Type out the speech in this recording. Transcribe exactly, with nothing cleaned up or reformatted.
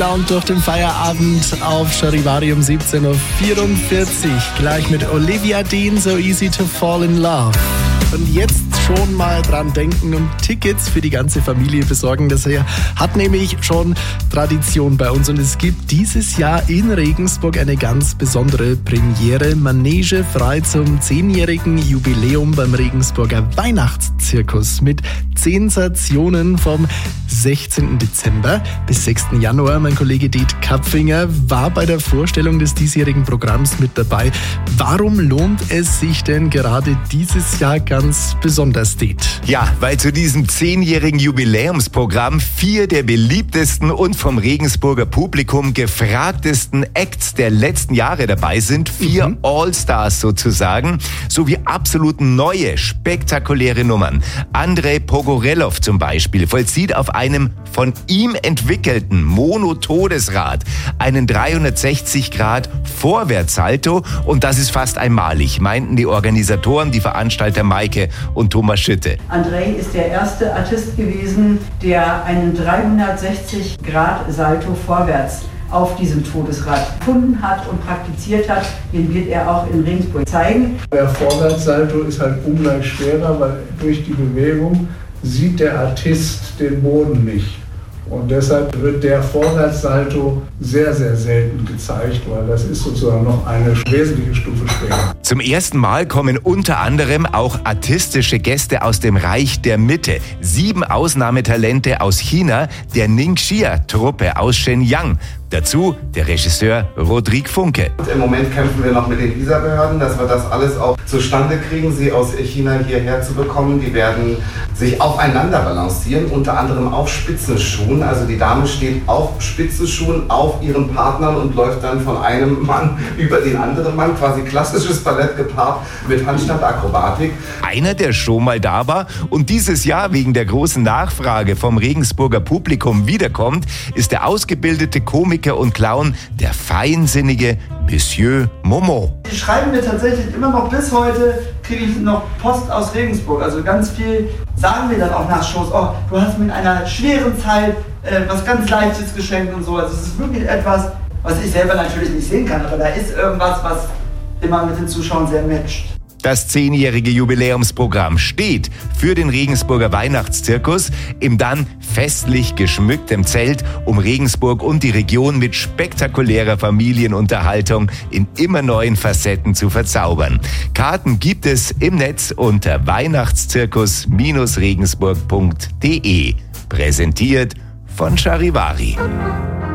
Und durch den Feierabend auf Charivari um siebzehn Uhr vierundvierzig. Gleich mit Olivia Dean, So Easy to Fall in Love. Und jetzt schon mal dran denken und Tickets für die ganze Familie besorgen. Das hier hat nämlich schon Tradition bei uns. Und es gibt dieses Jahr in Regensburg eine ganz besondere Premiere. Manege frei zum zehnjährigen Jubiläum beim Regensburger Weihnachtszirkus mit Sensationen vom sechzehnten Dezember bis sechsten Januar. Mein Kollege Det Kapfinger war bei der Vorstellung des diesjährigen Programms mit dabei. Warum lohnt es sich denn gerade dieses Jahr ganz besonders, Det? Ja, weil zu diesem zehnjährigen Jubiläumsprogramm vier der beliebtesten und vom Regensburger Publikum gefragtesten Acts der letzten Jahre dabei sind. Vier mhm. All-Stars sozusagen, sowie absolut neue, spektakuläre Nummern. Andrei Pogorelov zum Beispiel vollzieht auf einem von ihm entwickelten Mono-Todesrad einen dreihundertsechzig Grad Vorwärtssalto, und das ist fast einmalig, meinten die Organisatoren, die Veranstalter Maike und Thomas Schütte. Andrei ist der erste Artist gewesen, der einen dreihundertsechzig Grad Salto vorwärts auf diesem Todesrad gefunden hat und praktiziert hat. Den wird er auch in Regensburg zeigen. Der Vorwärtssalto ist halt ungleich schwerer, weil durch die Bewegung sieht der Artist den Boden nicht. Und deshalb wird der Vorwärtssalto sehr, sehr selten gezeigt, weil das ist sozusagen noch eine wesentliche Stufe schwerer. Zum ersten Mal kommen unter anderem auch artistische Gäste aus dem Reich der Mitte. Sieben Ausnahmetalente aus China, der Ningxia-Truppe aus Shenyang. Dazu der Regisseur Rodrigue Funke. Im Moment kämpfen wir noch mit den Visabehörden, dass wir das alles auch zustande kriegen, sie aus China hierher zu bekommen. Die werden sich aufeinander balancieren, unter anderem auf Spitzenschuhen. Also die Dame steht auf Spitzenschuhen auf ihren Partnern und läuft dann von einem Mann über den anderen Mann. Quasi klassisches Ballett gepaart mit Handstandakrobatik. Einer, der schon mal da war und dieses Jahr wegen der großen Nachfrage vom Regensburger Publikum wiederkommt, ist der ausgebildete Komiker und Clown, der feinsinnige Monsieur Momo. Die schreiben mir tatsächlich immer noch bis heute, kriege ich noch Post aus Regensburg. Also ganz viel sagen wir dann auch nach Shows, oh, du hast mir in einer schweren Zeit äh, was ganz Leichtes geschenkt und so. Also es ist wirklich etwas, was ich selber natürlich nicht sehen kann, aber da ist irgendwas, was immer mit den Zuschauern sehr matcht. Das zehnjährige Jubiläumsprogramm steht für den Regensburger Weihnachtszirkus im dann festlich geschmücktem Zelt, um Regensburg und die Region mit spektakulärer Familienunterhaltung in immer neuen Facetten zu verzaubern. Karten gibt es im Netz unter weihnachtszirkus Bindestrich regensburg punkt de. Präsentiert von Charivari.